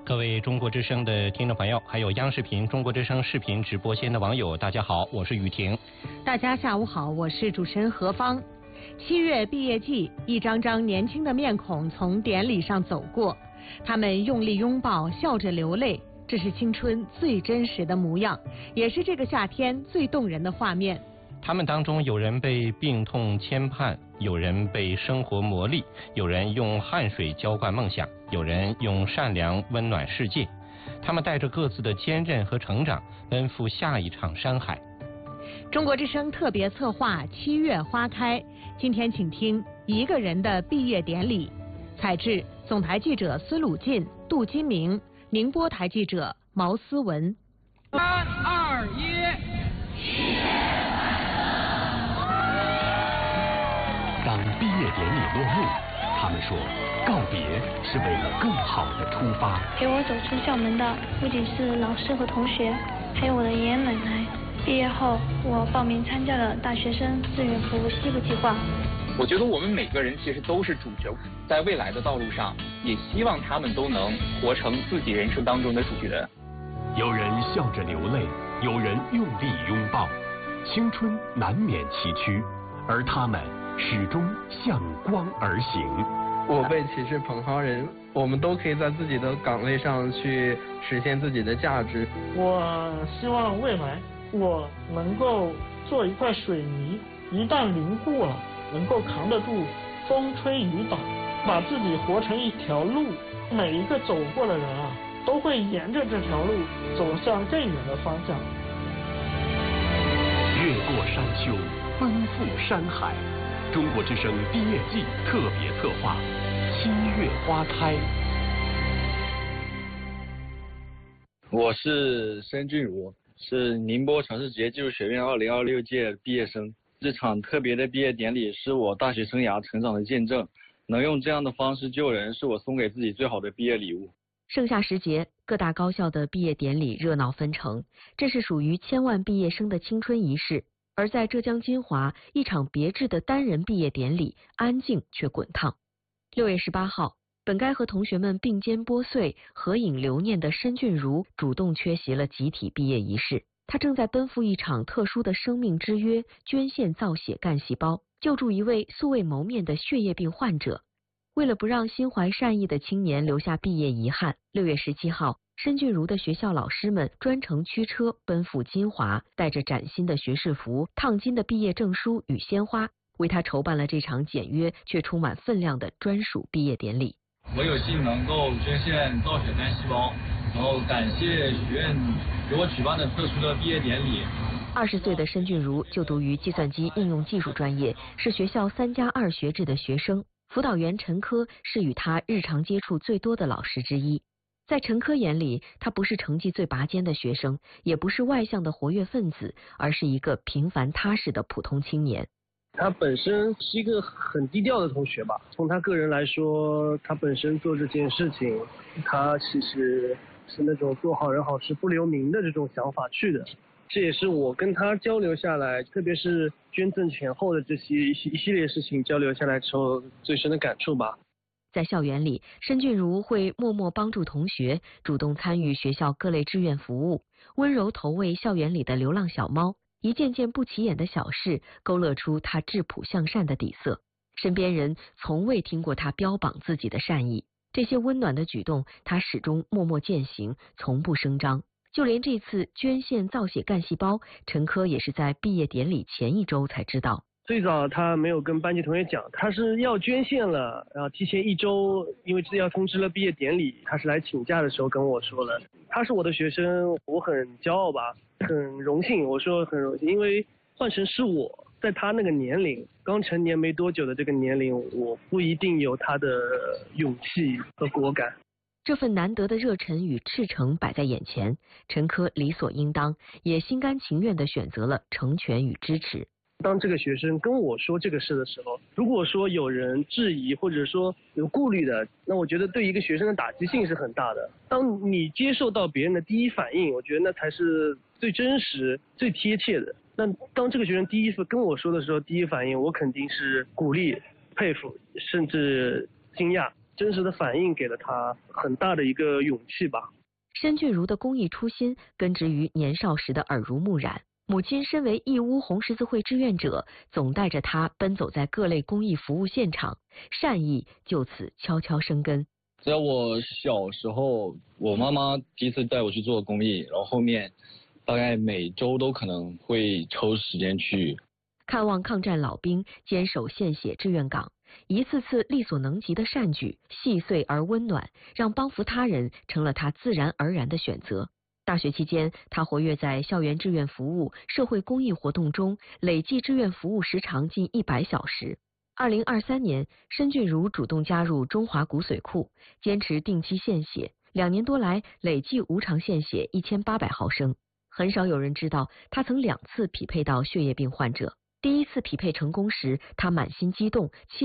各位中国之声的听众朋友，还有央视频中国之声视频直播间的网友，大家好，我是雨婷。 大家下午好，我是主持人何芳。7月毕业季，一张张年轻的面孔从典礼上走过，他们用力拥抱，笑着流泪，这是青春最真实的模样，也是这个夏天最动人的画面。 他们当中有人被病痛牵绊，有人被生活磨砺，有人用汗水浇灌梦想，有人用善良温暖世界。他们带着各自的坚韧和成长，奔赴下一场山海。 中国之声特别策划7月花开，今天请听一个人的毕业典礼。采制总台记者孙鲁进、杜金明，宁波台记者毛思文。 3、2、1。 当毕业典礼落幕，他们说，告别是为了更好的出发。 陪我走出校门的不仅是老师和同学，还有我的爷爷奶奶。毕业后，我报名参加了大学生志愿服务西部计划。 我觉得我们每个人其实都是主角，在未来的道路上，也希望他们都能活成自己人生当中的主角。 有人笑着流泪，有人用力拥抱，青春难免崎岖，而他们始终向光而行。 我辈岂是蓬蒿人，我们都可以在自己的岗位上去实现自己的价值。 我希望未来我能够做一块水泥，一旦凝固了，能够扛得住风吹雨打，把自己活成一条路。每一个走过的人啊，都会沿着这条路走向更远的方向。 越过山丘，奔赴山海。中国之声毕业季特别策划，7月花开。 我是申俊儒，是宁波城市职业技术学院2026届毕业生。这场特别的毕业典礼是我大学生涯成长的见证，能用这样的方式救人，是我送给自己最好的毕业礼物。 盛夏时节，各大高校的毕业典礼热闹纷呈，这是属于千万毕业生的青春仪式。而在浙江金华，一场别致的单人毕业典礼，安静却滚烫。6月18号，本该和同学们并肩拨穗、合影留念的申俊儒主动缺席了集体毕业仪式。他正在奔赴一场特殊的生命之约，捐献造血干细胞，救助一位素未谋面的血液病患者。为了不让心怀善意的青年留下毕业遗憾，6月17号，申俊儒的学校老师们专程驱车奔赴金华，带着崭新的学士服、烫金的毕业证书与鲜花，为他筹办了这场简约却充满分量的专属毕业典礼。 我有幸能够捐献造血干细胞，然后感谢学院给我举办的特殊的毕业典礼。 20岁的申俊儒就读于计算机应用技术专业，是学校3+2学制的学生。辅导员陈科是与他日常接触最多的老师之一。在陈科眼里，他不是成绩最拔尖的学生，也不是外向的活跃分子，而是一个平凡踏实的普通青年。 他本身是一个很低调的同学吧，从他个人来说，他本身做这件事情，他其实是那种做好人好事不留名的这种想法去的。这也是我跟他交流下来，特别是捐赠前后的这些一系列事情交流下来之后最深的感触吧。 在校园里，申俊儒会默默帮助同学，主动参与学校各类志愿服务，温柔投喂校园里的流浪小猫，一件件不起眼的小事勾勒出他质朴向善的底色。身边人从未听过他标榜自己的善意，这些温暖的举动他始终默默践行，从不声张。就连这次捐献造血干细胞，陈科也是在毕业典礼前1周才知道。 最早他没有跟班级同学讲，他是要捐献了，然后提前1周，因为要通知了毕业典礼，他是来请假的时候跟我说了。他是我的学生，我很骄傲吧，很荣幸。我说很荣幸，因为换成是我，在他那个年龄，刚成年没多久的这个年龄，我不一定有他的勇气和果敢。 这份难得的热忱与赤诚摆在眼前，陈科理所应当，也心甘情愿地选择了成全与支持。 当这个学生跟我说这个事的时候，如果说有人质疑或者说有顾虑的，那我觉得对一个学生的打击性是很大的。当你接受到别人的第一反应，我觉得那才是最真实、最贴切的。那当这个学生第一次跟我说的时候，第一反应我肯定是鼓励、佩服，甚至惊讶。 真实的反应给了他很大的一个勇气吧。 申俊如的公益初心根植于年少时的耳濡目染，母亲身为义乌红十字会志愿者，总带着他奔走在各类公益服务现场，善意就此悄悄生根。 在我小时候，我妈妈第一次带我去做公益，然后后面大概每周都可能会抽时间去看望抗战老兵，坚守献血志愿岗，一次次力所能及的善举，细碎而温暖，让帮扶他人成了他自然而然的选择。大学期间，他活跃在校园志愿服务、社会公益活动中，累计志愿服务时长近100小时。2023年，申俊如主动加入中华骨髓库，坚持定期献血，2年多来累计无偿献血1800毫升。很少有人知道，他曾2次匹配到血液病患者。第一次匹配成功时，他满心激动。